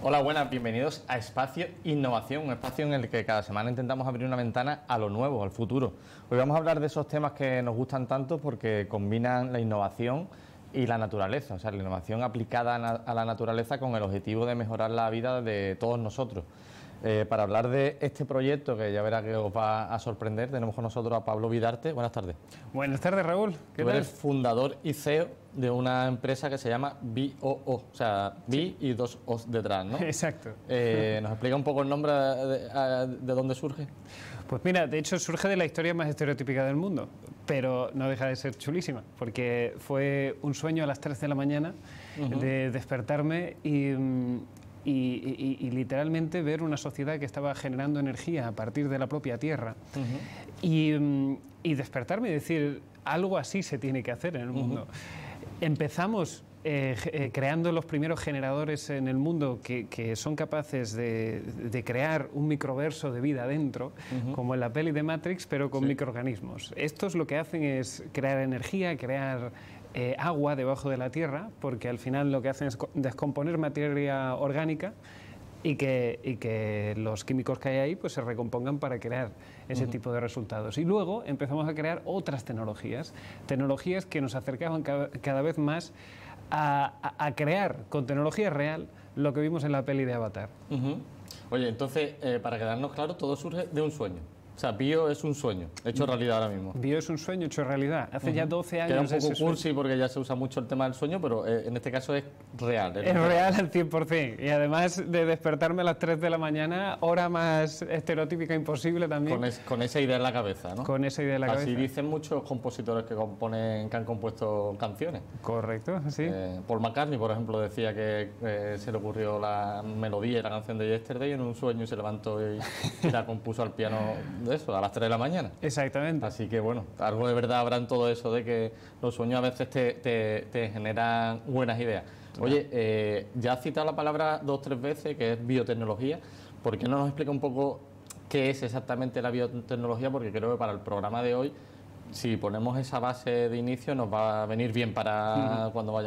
Hola, buenas, bienvenidos a Espacio Innovación, un espacio en el que cada semana intentamos abrir una ventana a lo nuevo, al futuro. Hoy vamos a hablar de esos temas que nos gustan tanto porque combinan la innovación y la naturaleza, o sea, la innovación aplicada a la naturaleza con el objetivo de mejorar la vida de todos nosotros. Para hablar de este proyecto, que ya verá que os va a sorprender, tenemos con nosotros a Pablo Vidarte. Buenas tardes. Buenas tardes, Raúl. ¿Qué Tú tal? eres fundador y CEO de una empresa que se llama BioO, o sea, Bi y dos O's detrás, ¿no? Exacto. ¿Nos explica un poco el nombre de dónde surge? Pues mira, de hecho surge de la historia más estereotípica del mundo, pero no deja de ser chulísima, porque fue un sueño a las 3 de la mañana de despertarme y literalmente ver una sociedad que estaba generando energía a partir de la propia Tierra y despertarme y decir, algo así se tiene que hacer en el mundo. Empezamos creando los primeros generadores en el mundo que son capaces de crear un microverso de vida dentro, como en la peli de Matrix, pero con microorganismos. Estos lo que hacen es crear energía, crear agua debajo de la tierra, porque al final lo que hacen es descomponer materia orgánica y que los químicos que hay ahí pues se recompongan para crear ese tipo de resultados. Y luego empezamos a crear otras tecnologías que nos acercaban cada vez más a crear con tecnología real lo que vimos en la peli de Avatar. Oye, entonces, para quedarnos claros, todo surge de un sueño. O sea, Bio es un sueño, hecho realidad ahora mismo. Bio es un sueño hecho realidad. Hace ya 12 años. Queda un poco cursi porque ya se usa mucho el tema del sueño, pero en este caso es real. Es real al 100%. Y además de despertarme a las 3 de la mañana, hora más estereotípica imposible también. Con esa idea en la cabeza, ¿no? Con esa idea en la cabeza. Así dicen muchos compositores que han compuesto canciones. Correcto, sí. Paul McCartney, por ejemplo, decía que se le ocurrió la melodía y la canción de Yesterday en un sueño y se levantó y la compuso al piano de eso, a las 3 de la mañana. Exactamente. Así que bueno, algo de verdad habrá en todo eso de que los sueños a veces te generan buenas ideas. Oye, ya has citado la palabra 2 o 3 veces, que es biotecnología. ¿Por qué no nos explica un poco qué es exactamente la biotecnología? Porque creo que para el programa de hoy, si ponemos esa base de inicio, nos va a venir bien para cuando vayamos